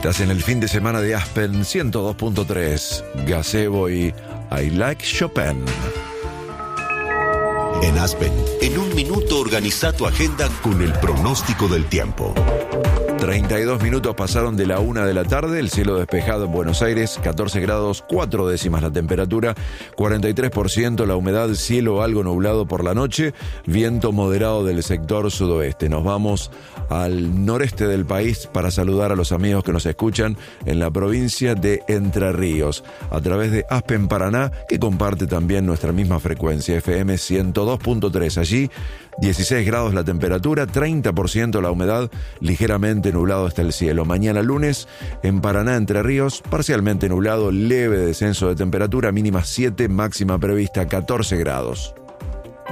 Estás en el fin de semana de Aspen 102.3. Gazebo y I Like Chopin. En Aspen, en un minuto organiza tu agenda con el pronóstico del tiempo. 32 minutos pasaron de la 1 de la tarde, el cielo despejado en Buenos Aires, 14 grados 4 décimas la temperatura, 43% la humedad, cielo algo nublado por la noche, viento moderado del sector sudoeste. Nos vamos al noreste del país para saludar a los amigos que nos escuchan en la provincia de Entre Ríos, a través de Aspen Paraná, que comparte también nuestra misma frecuencia, FM 102.3. Allí, 16 grados la temperatura, 30% la humedad, ligeramente nublado está el cielo. Mañana lunes, en Paraná, Entre Ríos, parcialmente nublado, leve descenso de temperatura, mínima 7, máxima prevista 14 grados.